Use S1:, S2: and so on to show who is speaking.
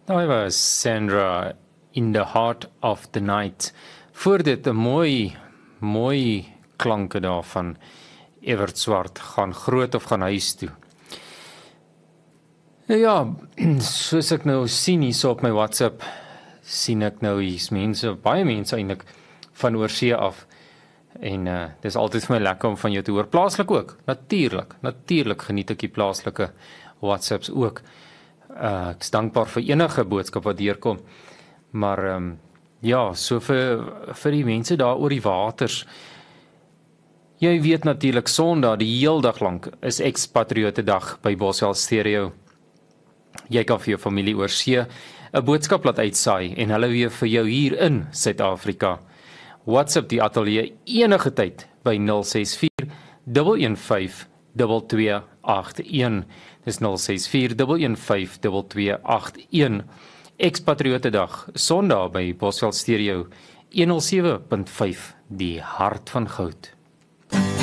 S1: Daai was Sandra in the Heart of the Night. Voor dit 'n mooi klanke daarvan Evert Swart, gaan groot of gaan huis toe. Ja, soos ek nou sien hier so op my WhatsApp, sien ek nou hier's mense, baie mense eintlik van oorsee af. En dis altyd vir my lekker om van jou te hoor. Plaaslik ook, natuurlik geniet ek die plaaslike WhatsApps ook. Ek is dankbaar vir enige boodskap wat deurkom. Maar ja, so vir die mense daar oor die waters. Jy weet natuurlik Sondag die heel dag lank is Expatriote Dag by Boswell Stereo. Jy kan vir jou familie oor see 'n boodskap laat uitsaai en hulle weer vir jou hier in Suid-Afrika. WhatsApp die ateljee enige tyd by 064 115 2281. Dis 064 115 2281. Expatriote Dag, Sondag by Boswell Stereo 107.5, die hart van goud.